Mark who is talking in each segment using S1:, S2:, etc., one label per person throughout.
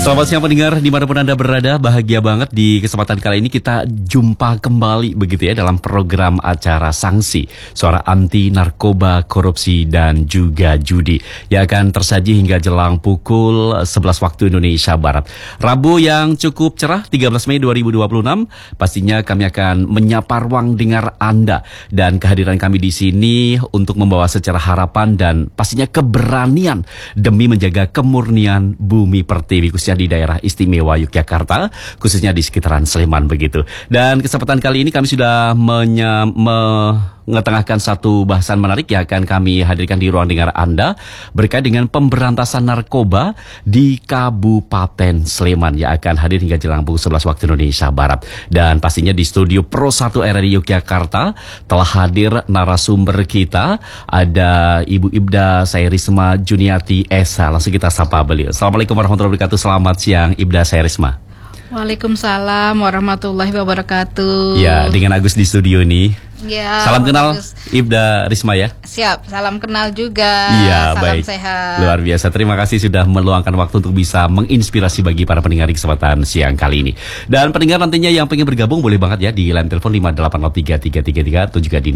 S1: Selamat siang pendengar dimanapun Anda berada, bahagia banget di kesempatan kali ini kita jumpa kembali begitu ya dalam program acara Sanksi, suara anti narkoba, korupsi dan juga judi yang akan tersaji hingga jelang pukul 11 waktu Indonesia Barat. Rabu yang cukup cerah 13 Mei 2026, pastinya kami akan menyapa ruang dengar Anda dan kehadiran kami di sini untuk membawa secara harapan dan pastinya keberanian demi menjaga kemurnian bumi pertiwi khususnya di daerah istimewa Yogyakarta, khususnya di sekitaran Sleman begitu. Dan kesempatan kali ini kami sudah mengetengahkan satu bahasan menarik yang akan kami hadirkan di ruang dengar Anda berkait dengan pemberantasan narkoba di Kabupaten Sleman yang akan hadir hingga jelang pukul 11 waktu Indonesia Barat. Dan pastinya di studio Pro 1 RRI Yogyakarta telah hadir narasumber kita, ada Ibu Ibda Sairisma Juniati Esa. Langsung kita sapa beliau. Assalamualaikum warahmatullahi wabarakatuh. Selamat siang Ibda Sairisma.
S2: Waalaikumsalam warahmatullahi wabarakatuh.
S1: Ya, dengan Agus di studio nih.
S2: Ya,
S1: salam kenal
S2: Agus.
S1: Ibda Risma ya.
S2: Siap, salam kenal juga.
S1: Iya,
S2: salam
S1: baik.
S2: Sehat.
S1: Luar biasa. Terima kasih sudah meluangkan waktu untuk bisa menginspirasi bagi para pendengar di kesempatan siang kali ini. Dan pendengar nantinya yang pengen bergabung boleh banget ya di line telepon 58033333 atau juga di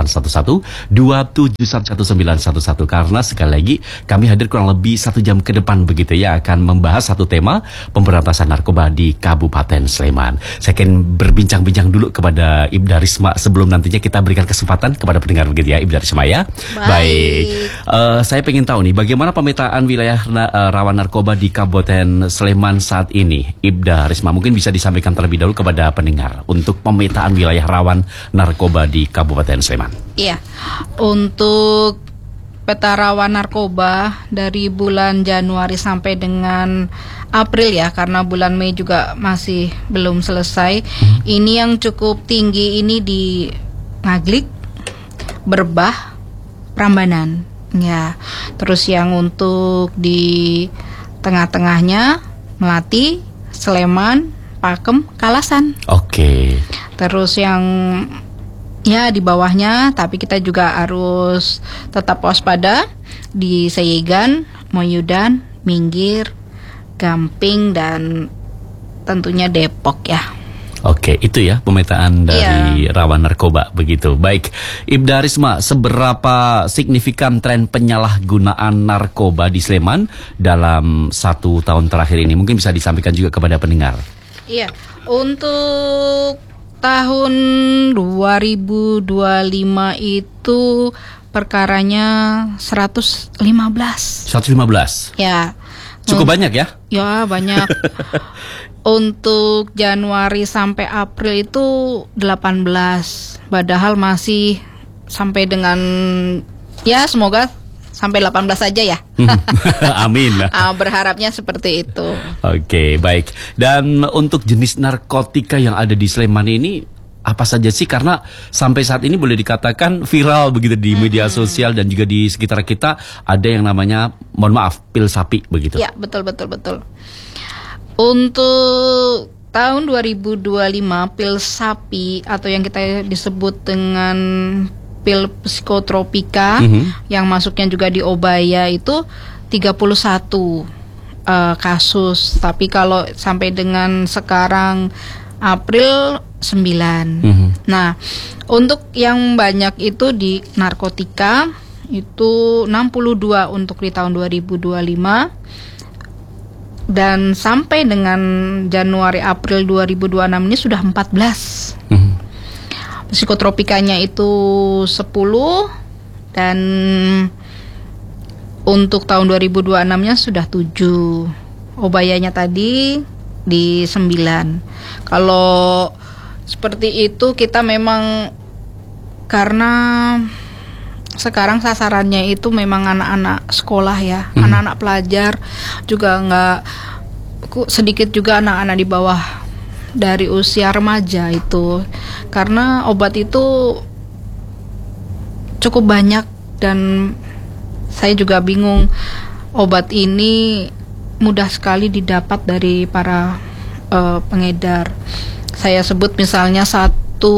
S1: 0811-2711911 karena sekali lagi kami hadir kurang lebih 1 jam ke depan begitu ya akan membahas satu tema pemberantasan narkoba di Kabupaten Sleman. Saya akan berbincang-bincang dulu kepada Ibda Risma sebelum nantinya kita berikan kesempatan kepada pendengar begitu ya Ibda Risma ya. Baik. Saya pengen tahu nih bagaimana pemetaan wilayah rawan narkoba di Kabupaten Sleman saat ini. Ibda Risma mungkin bisa disampaikan terlebih dahulu kepada pendengar untuk pemetaan wilayah rawan narkoba di Kabupaten Sleman.
S2: Iya. Untuk peta rawan narkoba dari bulan Januari sampai dengan April ya, karena bulan Mei juga masih belum selesai. Ini yang cukup tinggi ini di Ngaglik, Berbah, Prambanan ya. Terus yang untuk di tengah-tengahnya Melati, Sleman, Pakem, Kalasan.
S1: Oke.
S2: Terus yang ya di bawahnya, tapi kita juga harus tetap waspada di Seyegan, Moyudan, Minggir, Gamping dan tentunya Depok ya.
S1: Oke, itu ya pemetaan dari rawan narkoba begitu. Baik, Ibda Risma, seberapa signifikan tren penyalahgunaan narkoba di Sleman dalam 1 tahun terakhir ini? Mungkin bisa disampaikan juga kepada pendengar.
S2: Iya, untuk tahun 2025 itu perkaranya 115.
S1: 115?
S2: Ya.
S1: Cukup banyak ya?
S2: Ya, banyak. Untuk Januari sampai April itu 18. Padahal masih sampai dengan ya semoga sampai 18 saja ya.
S1: Amin.
S2: Berharapnya seperti itu.
S1: Oke, baik. Dan untuk jenis narkotika yang ada di Sleman ini apa saja sih? Karena sampai saat ini boleh dikatakan viral begitu di media sosial dan juga di sekitar kita ada yang namanya, mohon maaf, pil sapi begitu.
S2: Ya, betul. Untuk tahun 2025 pil sapi atau yang kita disebut dengan pil psikotropika yang masuknya juga di Obaya itu 31 kasus. Tapi kalau sampai dengan sekarang April 9. Nah, untuk yang banyak itu di narkotika itu 62 untuk di tahun 2025. Dan sampai dengan Januari April 2026 ini sudah 14. Psikotropikanya itu 10 dan untuk tahun 2026-nya sudah 7. Obayanya tadi di 9. Kalau seperti itu kita memang karena sekarang sasarannya itu memang anak-anak sekolah ya, anak-anak pelajar juga nggak sedikit juga anak-anak di bawah dari usia remaja itu, karena obat itu cukup banyak dan saya juga bingung obat ini mudah sekali didapat dari para pengedar. Saya sebut misalnya satu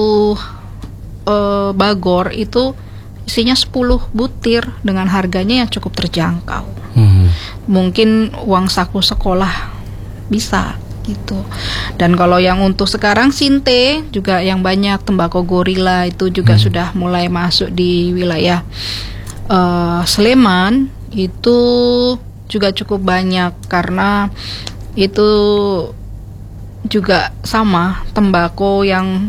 S2: bagor itu isinya 10 butir dengan harganya yang cukup terjangkau. Mungkin uang saku sekolah bisa gitu. Dan kalau yang untuk sekarang Sinte juga yang banyak, tembakau gorila itu juga sudah mulai masuk di wilayah Sleman, itu juga cukup banyak karena itu juga sama tembakau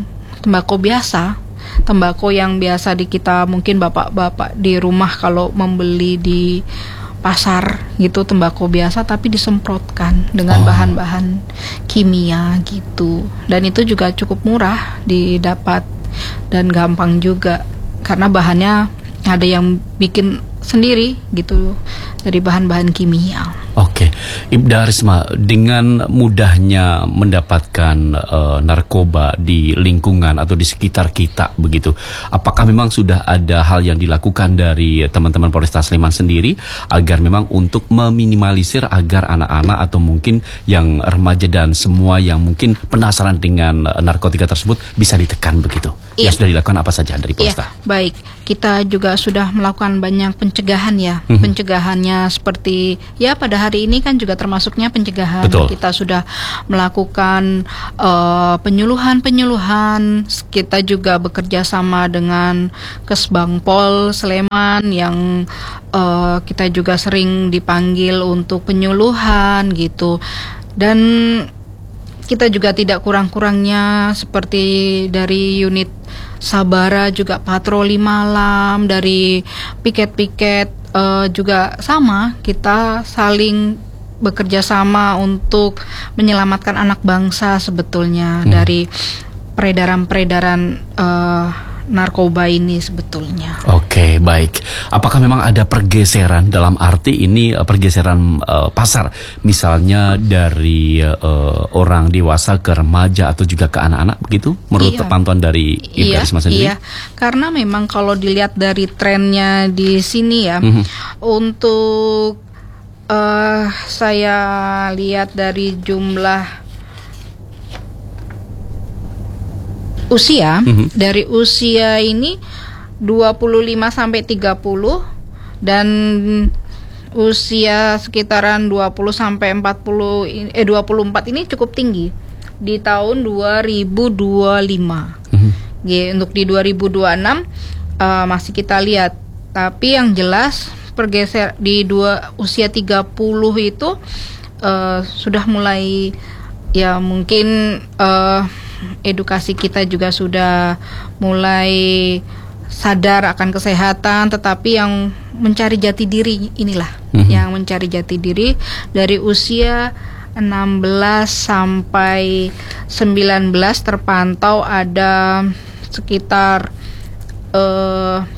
S2: biasa, tembakau yang biasa di kita mungkin bapak-bapak di rumah kalau membeli di pasar gitu, tembakau biasa tapi disemprotkan dengan bahan-bahan kimia gitu. Dan itu juga cukup murah didapat dan gampang juga karena bahannya ada yang bikin sendiri gitu dari bahan-bahan kimia.
S1: Oke, Ibda Risma, dengan mudahnya mendapatkan narkoba di lingkungan atau di sekitar kita begitu, apakah memang sudah ada hal yang dilakukan dari teman-teman Polresta Sleman sendiri agar memang untuk meminimalisir agar anak-anak atau mungkin yang remaja dan semua yang mungkin penasaran dengan narkotika tersebut bisa ditekan begitu?
S2: Iya.
S1: Yang sudah dilakukan apa saja dari Polresta?
S2: Iya, baik. Kita juga sudah melakukan banyak pencegahan ya. Pencegahannya seperti ya pada hari ini kan juga termasuknya pencegahan.
S1: Betul.
S2: Kita sudah melakukan penyuluhan. Kita juga bekerja sama dengan Kesbangpol Sleman yang kita juga sering dipanggil untuk penyuluhan gitu. Dan kita juga tidak kurang-kurangnya seperti dari unit Sabara juga patroli malam, dari piket-piket juga sama, kita saling bekerja sama untuk menyelamatkan anak bangsa sebetulnya dari peredaran-peredaran narkoba ini sebetulnya.
S1: Oke, baik. Apakah memang ada pergeseran dalam arti ini pergeseran pasar, misalnya dari orang dewasa ke remaja atau juga ke anak-anak begitu? Menurut pantauan dari Ibda Risma sendiri?
S2: Iya, karena memang kalau dilihat dari trennya di sini ya, untuk saya lihat dari jumlah usia, dari usia ini 25 sampai 30 dan usia sekitaran 20 sampai 24 ini cukup tinggi di tahun 2025. Untuk di 2026 masih kita lihat, tapi yang jelas pergeser di usia 30 itu sudah mulai ya mungkin edukasi kita juga sudah mulai sadar akan kesehatan, tetapi yang mencari jati diri inilah yang mencari jati diri dari usia 16 sampai 19 terpantau ada sekitar 13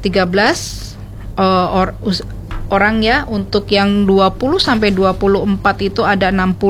S2: orang ya. Untuk yang 20 sampai 24 itu ada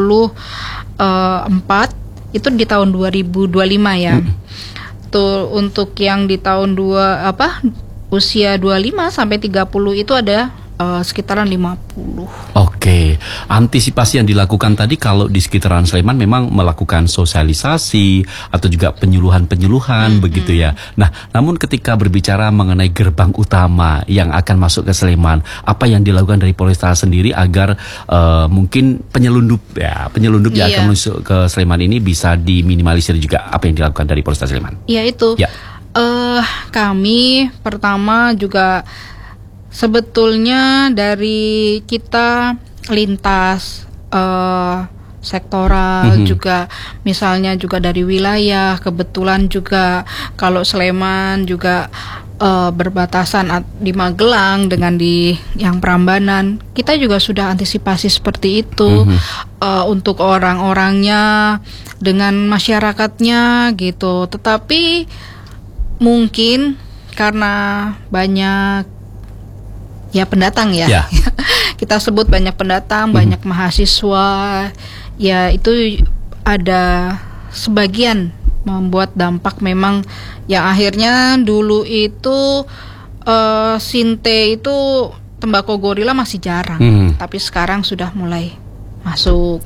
S2: 64. Itu di tahun 2025 ya. Tuh untuk yang di tahun usia 25 sampai 30 itu ada sekitaran 50.
S1: Oke, antisipasi yang dilakukan tadi kalau di sekitaran Sleman memang melakukan sosialisasi atau juga penyuluhan begitu ya. Nah, namun ketika berbicara mengenai gerbang utama yang akan masuk ke Sleman, apa yang dilakukan dari Polresta sendiri agar mungkin penyelundup yang akan masuk ke Sleman ini bisa diminimalisir juga, apa yang dilakukan dari Polresta Sleman?
S2: Ya itu. Ya. Kami pertama juga sebetulnya dari kita lintas sektoral juga, misalnya juga dari wilayah, kebetulan juga kalau Sleman juga berbatasan di Magelang dengan di yang Prambanan, kita juga sudah antisipasi seperti itu untuk orang-orangnya dengan masyarakatnya gitu. Tetapi mungkin karena banyak ya pendatang ya. Kita sebut banyak pendatang, banyak mahasiswa. Ya itu ada sebagian membuat dampak memang yang akhirnya dulu itu Sinte itu tembakau gorila masih jarang, tapi sekarang sudah mulai masuk.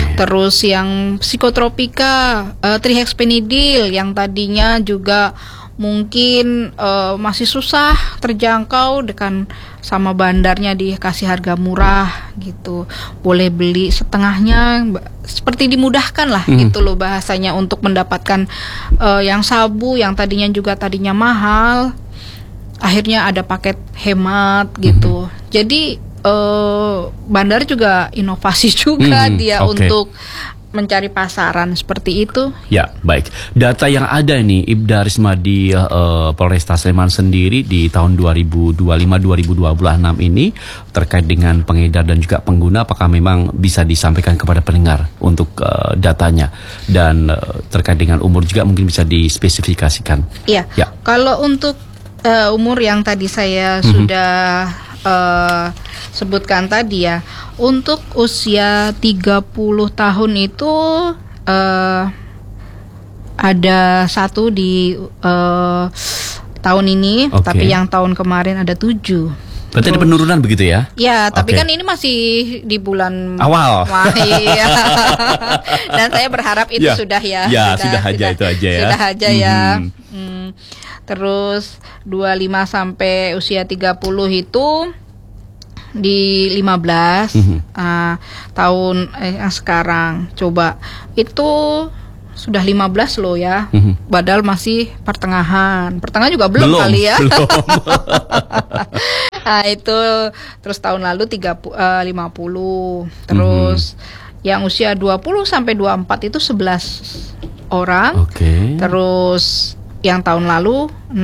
S2: Terus yang psikotropika, trihexpenidil yang tadinya juga mungkin masih susah terjangkau dengan sama bandarnya dikasih harga murah gitu, boleh beli setengahnya, seperti dimudahkan lah gitu loh bahasanya untuk mendapatkan yang sabu yang tadinya mahal, akhirnya ada paket hemat gitu. Jadi bandar juga inovasi juga dia untuk mencari pasaran seperti itu.
S1: Ya, baik. Data yang ada nih Ibda Risma di Polresta Sleman sendiri di tahun 2025-2026 ini terkait dengan pengedar dan juga pengguna, apakah memang bisa disampaikan kepada pendengar untuk datanya, dan terkait dengan umur juga mungkin bisa dispesifikasikan.
S2: Iya. Ya. Kalau untuk umur yang tadi saya sudah sebutkan tadi ya, untuk usia 30 tahun itu ada satu di tahun ini, tapi yang tahun kemarin ada 7.
S1: Berarti ada penurunan begitu ya?
S2: Ya, tapi kan ini masih di bulan
S1: awal.
S2: Iya. Dan saya berharap itu sudah ya.
S1: Ya, sudah aja itu aja ya.
S2: Sudah aja ya. Terus 25 sampai usia 30 itu di 15 tahun yang sekarang. Coba itu sudah 15 loh ya. Padahal masih pertengahan juga belum kali ya.
S1: Belum.
S2: Nah, itu terus tahun lalu 50. Terus yang usia 20 sampai 24 itu 11 orang. Terus yang tahun lalu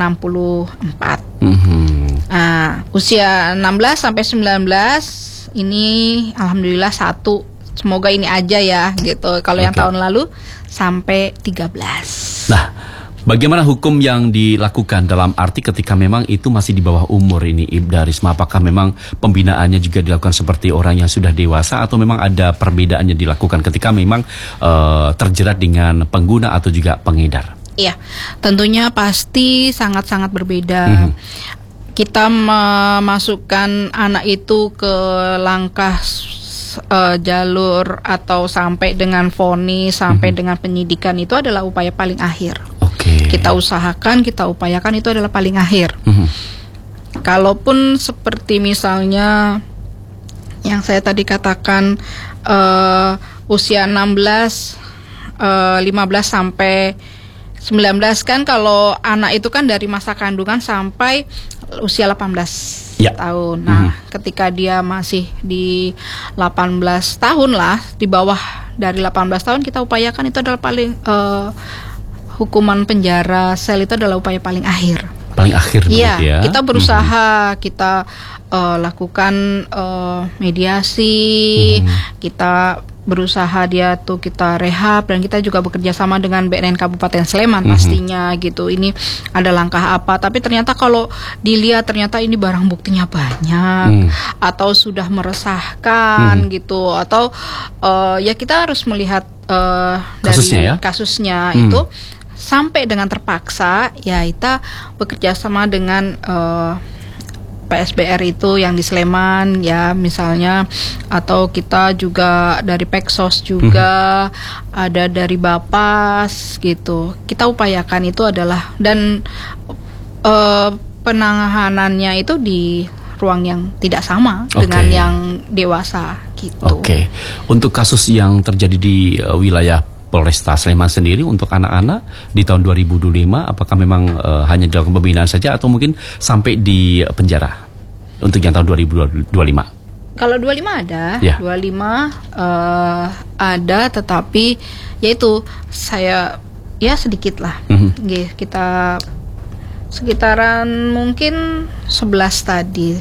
S2: 64. Nah, usia 16 sampai 19 ini alhamdulillah 1. Semoga ini aja ya gitu. Kalau yang tahun lalu sampai 13.
S1: Nah, bagaimana hukum yang dilakukan dalam arti ketika memang itu masih di bawah umur ini Ibda Risma? Apakah memang pembinaannya juga dilakukan seperti orang yang sudah dewasa, atau memang ada perbedaan yang dilakukan ketika memang terjerat dengan pengguna atau juga pengedar?
S2: Iya, tentunya pasti sangat-sangat berbeda. Kita memasukkan anak itu ke langkah jalur atau sampai dengan vonis, sampai dengan penyidikan, itu adalah upaya paling akhir. Kita usahakan, kita upayakan itu adalah paling akhir. Kalaupun seperti misalnya yang saya tadi katakan usia 16, 15 sampai 19 kan, kalau anak itu kan dari masa kandungan sampai usia 18 tahun. Nah, ketika dia masih di 18 tahun lah, di bawah dari 18 tahun, kita upayakan itu adalah paling hukuman penjara sel itu adalah upaya paling akhir.
S1: Paling akhir ya.
S2: Kita berusaha, kita lakukan mediasi, kita berusaha dia tuh kita rehab, dan kita juga bekerja sama dengan BNN Kabupaten Sleman pastinya gitu. Ini ada langkah apa, tapi ternyata kalau dilihat ternyata ini barang buktinya banyak atau sudah meresahkan gitu, atau ya kita harus melihat dari kasusnya itu sampai dengan terpaksa ya kita bekerja sama dengan PSBR itu yang di Sleman ya misalnya, atau kita juga dari Peksos juga, ada dari Bapas gitu. Kita upayakan itu adalah, dan penanganannya itu di ruang yang tidak sama dengan yang dewasa gitu.
S1: Untuk kasus yang terjadi di wilayah Polresta Sleman sendiri untuk anak-anak di tahun 2025, apakah memang hanya dilakukan pembinaan saja atau mungkin sampai di penjara untuk yang tahun 2025?
S2: Kalau 25 ada, 25 ada, tetapi yaitu saya ya sedikit lah, kita sekitaran mungkin 11 tadi.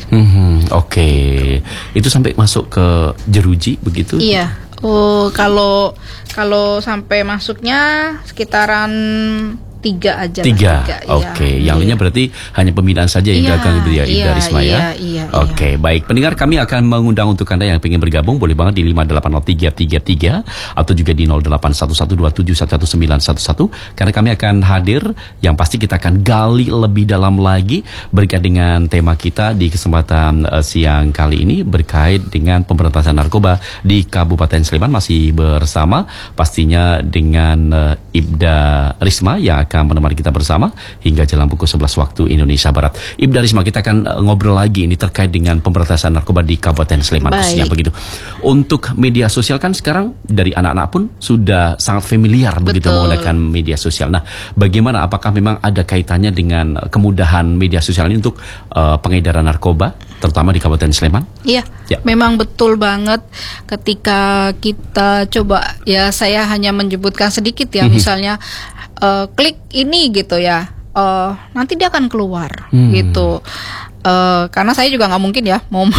S1: Itu sampai masuk ke jeruji begitu?
S2: Iya. Kalau sampai masuknya sekitaran 3 aja.
S1: 3. Yang lainnya berarti hanya pembinaan saja yang dilakukan Ibda Risma ya. Baik. Pendengar, kami akan mengundang untuk Anda yang ingin bergabung, boleh banget di 5803333 atau juga di 0811271111 karena kami akan hadir. Yang pasti kita akan gali lebih dalam lagi berkait dengan tema kita di kesempatan siang kali ini berkait dengan pemberantasan narkoba di Kabupaten Sleman. Masih bersama pastinya dengan Ibda Risma yang akan akan menemani kita bersama hingga jelang pukul 11 waktu Indonesia Barat. Ibda Risma, kita akan ngobrol lagi ini terkait dengan pemberantasan narkoba di Kabupaten Sleman khususnya begitu. Untuk media sosial kan sekarang dari anak-anak pun sudah sangat familiar begitu menggunakan media sosial. Nah, bagaimana, apakah memang ada kaitannya dengan kemudahan media sosial ini untuk pengedaran narkoba terutama di Kabupaten Sleman?
S2: Iya, memang betul banget. Ketika kita coba, ya saya hanya menyebutkan sedikit ya, misalnya klik ini gitu ya, nanti dia akan keluar gitu. Karena saya juga nggak mungkin ya mau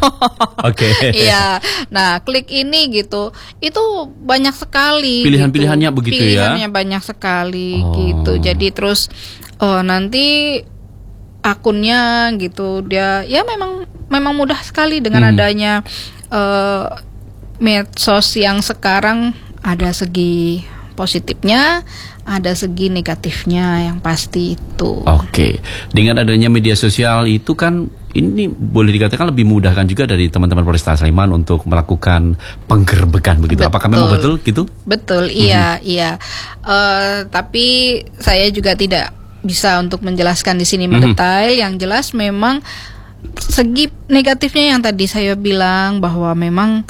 S2: Iya, nah klik ini gitu, itu banyak sekali
S1: pilihannya gitu. Begitu ya,
S2: pilihannya banyak sekali gitu. Jadi terus nanti akunnya gitu dia ya memang mudah sekali dengan adanya medsos yang sekarang. Ada segi positifnya, ada segi negatifnya yang pasti itu.
S1: Oke. Dengan adanya media sosial itu kan ini boleh dikatakan lebih mudahkan juga dari teman-teman Polresta Sleman untuk melakukan penggerbekan begitu. Apakah memang betul gitu?
S2: Betul, iya. Tapi saya juga tidak bisa untuk menjelaskan di sini mendetail. Yang jelas memang segi negatifnya yang tadi saya bilang bahwa memang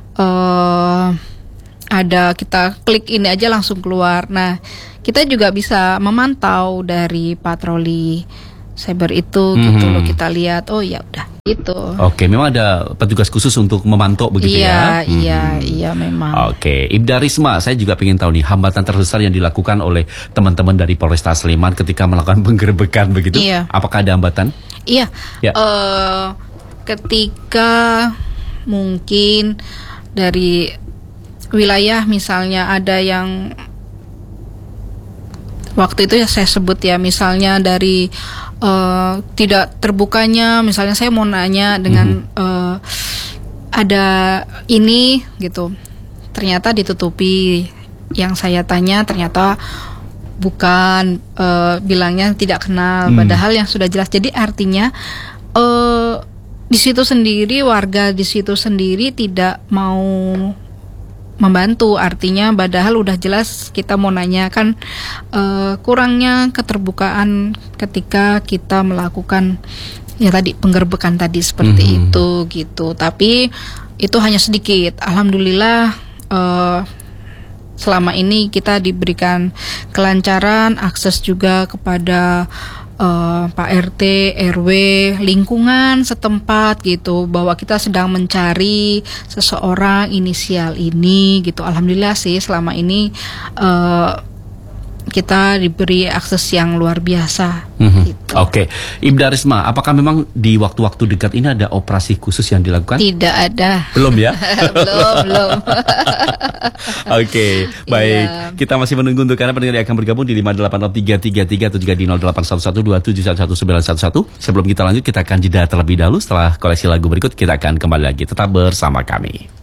S2: ada kita klik ini aja langsung keluar. Nah, kita juga bisa memantau dari patroli cyber itu gitu loh, kita lihat ya udah gitu.
S1: Oke, memang ada petugas khusus untuk memantau begitu ya.
S2: Iya memang.
S1: Oke, Ibda Risma, saya juga ingin tahu nih hambatan terbesar yang dilakukan oleh teman-teman dari Polresta Sleman ketika melakukan penggerbekan begitu.
S2: Iya.
S1: Apakah ada hambatan?
S2: Iya. Ketika mungkin dari wilayah misalnya ada yang waktu itu ya saya sebut ya, misalnya dari tidak terbukanya, misalnya saya mau nanya dengan ada ini gitu, ternyata ditutupi. Yang saya tanya ternyata bukan, bilangnya tidak kenal, padahal yang sudah jelas. Jadi artinya di situ sendiri, warga di situ sendiri tidak mau membantu, artinya padahal udah jelas kita mau nanya kan. Kurangnya keterbukaan ketika kita melakukan ya tadi penggerbekan tadi seperti itu gitu. Tapi itu hanya sedikit. Alhamdulillah selama ini kita diberikan kelancaran, akses juga kepada Pak RT, RW, lingkungan setempat gitu, bahwa kita sedang mencari seseorang inisial ini gitu. Alhamdulillah sih selama ini kita diberi akses yang luar biasa. Gitu.
S1: Oke, Ibda Risma, apakah memang di waktu-waktu dekat ini ada operasi khusus yang dilakukan?
S2: Tidak ada.
S1: Belum ya?
S2: belum.
S1: Oke, baik. Kita masih menunggu untuk Anda pendengar yang akan bergabung di 5863333 atau juga di 0811271911. Sebelum kita lanjut, kita akan jeda terlebih dahulu. Setelah koleksi lagu berikut, kita akan kembali lagi. Tetap bersama kami.